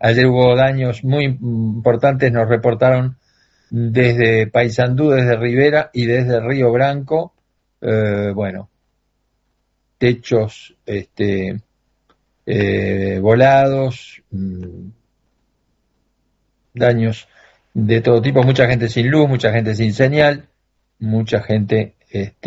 Ayer hubo daños muy importantes, nos reportaron desde Paysandú, desde Rivera y desde Río Branco. Bueno, techos volados, daños de todo tipo, mucha gente sin luz, mucha gente sin señal, mucha gente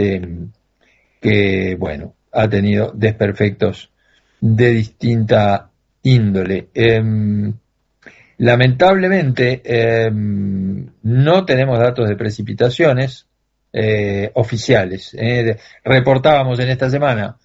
que, bueno, ha tenido desperfectos de distinta índole. Lamentablemente no tenemos datos de precipitaciones oficiales. Reportábamos en esta semana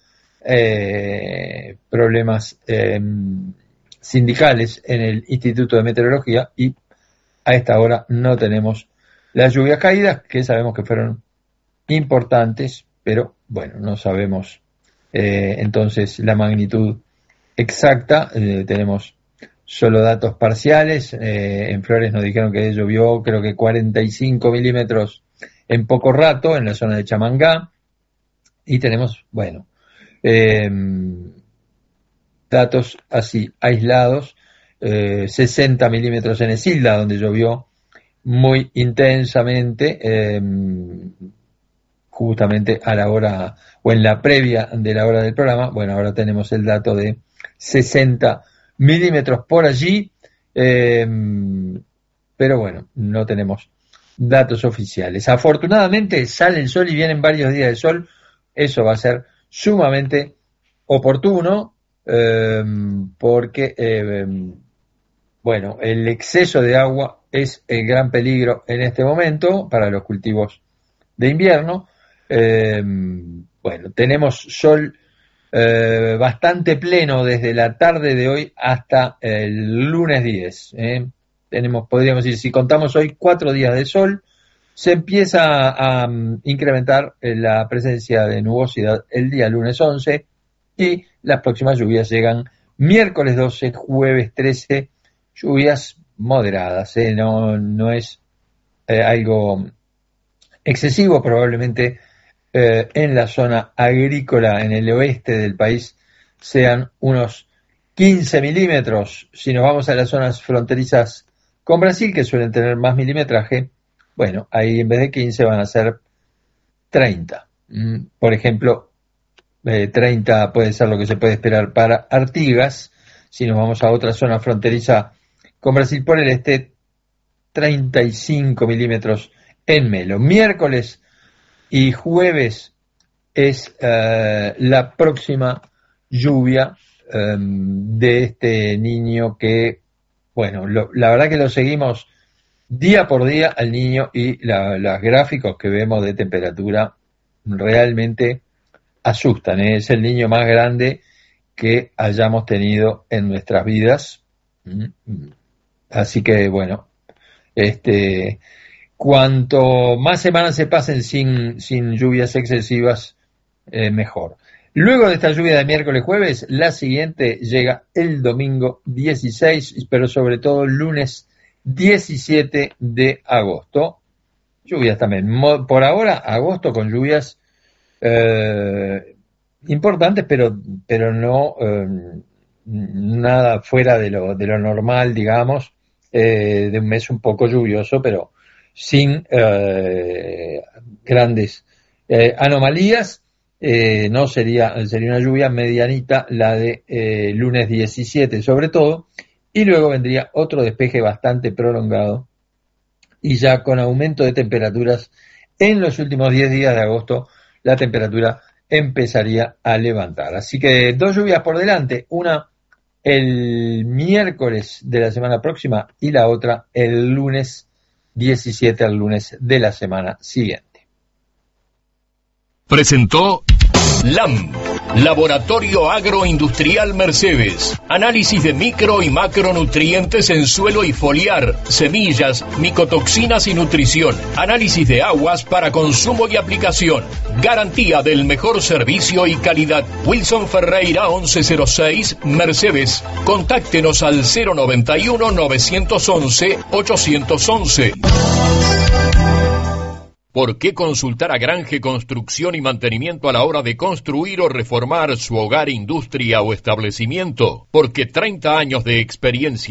problemas sindicales en el Instituto de Meteorología y a esta hora no tenemos las lluvias caídas, que sabemos que fueron importantes, pero bueno, no sabemos entonces la magnitud exacta. Tenemos solo datos parciales. En Flores nos dijeron que llovió creo que 45 milímetros en poco rato en la zona de Chamangá, y tenemos, bueno, datos así aislados, 60 milímetros en Esilda, donde llovió muy intensamente, justamente a la hora o en la previa de la hora del programa. Bueno, ahora tenemos el dato de 60 milímetros por allí, pero bueno, no tenemos datos oficiales. Afortunadamente sale el sol y vienen varios días de sol. Eso va a ser sumamente oportuno, porque bueno, el exceso de agua es el gran peligro en este momento para los cultivos de invierno. Bueno, tenemos sol bastante pleno desde la tarde de hoy hasta el lunes 10. Podríamos decir, si contamos hoy 4 días de sol, se empieza a incrementar la presencia de nubosidad el día lunes 11, y las próximas lluvias llegan miércoles 12, jueves 13, lluvias moderadas, no es algo excesivo. Probablemente en la zona agrícola, en el oeste del país, sean unos 15 milímetros. Si nos vamos a las zonas fronterizas con Brasil, que suelen tener más milimetraje, bueno, ahí en vez de 15 van a ser 30. Por ejemplo, 30 puede ser lo que se puede esperar para Artigas. Si nos vamos a otra zona fronteriza con Brasil por el este, 35 milímetros en Melo. Miércoles y jueves es la próxima lluvia de este niño que, bueno, la verdad que lo seguimos día por día al niño, y los gráficos que vemos de temperatura realmente asustan. Es el niño más grande que hayamos tenido en nuestras vidas. Así que, bueno, cuanto más semanas se pasen sin lluvias excesivas, mejor. Luego de esta lluvia de miércoles jueves, la siguiente llega el domingo 16, pero sobre todo el lunes 17 de agosto. Lluvias también. Por ahora, agosto con lluvias importantes, pero no nada fuera de lo normal, digamos, de un mes un poco lluvioso, pero sin grandes anomalías. No sería una lluvia medianita la de lunes 17 sobre todo, y luego vendría otro despeje bastante prolongado, y ya con aumento de temperaturas en los últimos 10 días de agosto, la temperatura empezaría a levantar. Así que 2 lluvias por delante, una el miércoles de la semana próxima y la otra el lunes 17 al lunes de la semana siguiente. Presentó LAM, Laboratorio Agroindustrial Mercedes. Análisis de micro y macronutrientes en suelo y foliar, semillas, micotoxinas y nutrición. Análisis de aguas para consumo y aplicación. Garantía del mejor servicio y calidad. Wilson Ferreira 1106, Mercedes. Contáctenos al 091 911 811. ¿Por qué consultar a Grange Construcción y Mantenimiento a la hora de construir o reformar su hogar, industria o establecimiento? Porque 30 años de experiencia